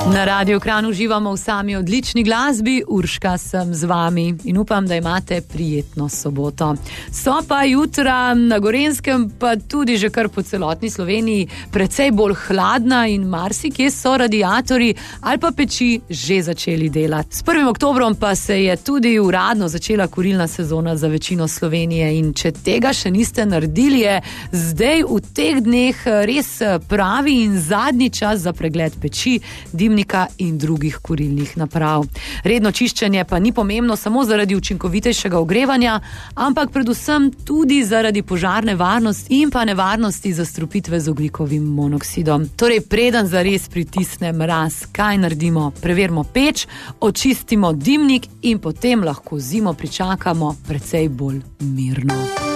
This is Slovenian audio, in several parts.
Na Radiu Kranj uživamo v sami odlični glasbi, Urška sem z vami in upam, da imate prijetno soboto. So pa jutra na Gorenjskem, pa tudi že kar po celotni Sloveniji, precej bolj hladna in marsikje so radiatorji ali pa peči že začeli delati. S 1. oktobrom pa se je tudi uradno začela kurilna sezona za večino Slovenije in če tega še niste naredili, je zdaj v teh dneh res pravi in zadnji čas za pregled peči, dimnika in drugih kurilnih naprav. Redno čiščenje pa ni pomembno samo zaradi učinkovitejšega ogrevanja, ampak predvsem tudi zaradi požarne varnosti in pa nevarnosti zastrupitve z ogljikovim monoksidom. Torej, preden zares pritisne mraz, kaj naredimo? Preverimo peč, očistimo dimnik in potem lahko zimo pričakamo precej bolj mirno.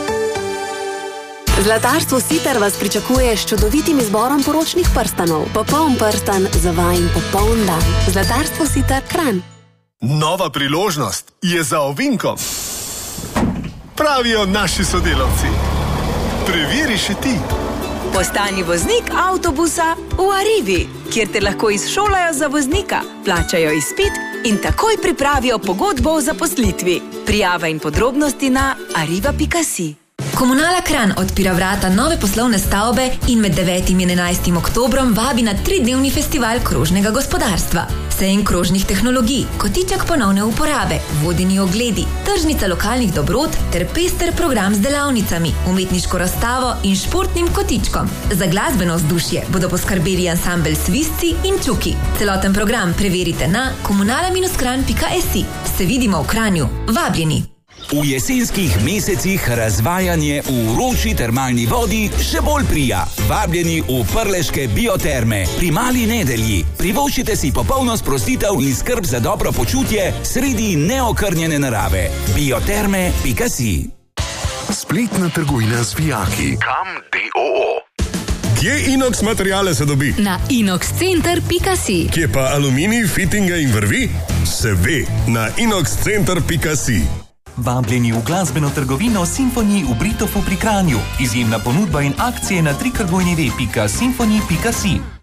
Zlatarstvo Sitar vas pričakuje s čudovitim izborom poročnih prstanov. Popoln prstan za vajin popoln dan. Zlatarstvo Sitar Kranj. Nova priložnost je za ovinkom. Pravijo naši sodelavci. Preveri še ti. Postani voznik avtobusa v Arrivi, kjer te lahko izšolajo za voznika, plačajo izpit in takoj pripravijo pogodbo o zaposlitvi. Prijava in podrobnosti na arriva.si. Komunala Kranj odpira vrata nove poslovne stavbe in med 9. in 11. oktobrom vabi na 3-dnevni festival krožnega gospodarstva. Sejem krožnih tehnologij, kotiček ponovne uporabe, vodeni ogledi, tržnica lokalnih dobrot ter pester program z delavnicami, umetniško razstavo in športnim kotičkom. Za glasbeno vzdušje bodo poskrbeli ansambel Svisci in Čuki. Celoten program preverite na komunala-kranj.si. Se vidimo v Kranju. Vabljeni! V jesenskih mesecih razvajanje v vroči termalni vodi še bolj prija. Vabljeni v prleške bioterme pri Mali Nedelji. Privoščite si popolno sprostitev in skrb za dobro počutje sredi neokrnjene narave. Bioterme.si. Spletna trgovina z vijaki. Kam DOO. Kje inox materijale se dobi? Na inoxcenter.si. Kje pa aluminij, fitinga in vrvi? Se ve, na inoxcenter.si. Vabljeni v glasbeno trgovino Symphony v Britofu pri Kranju. Izjemna ponudba in akcije na www.symphony.si.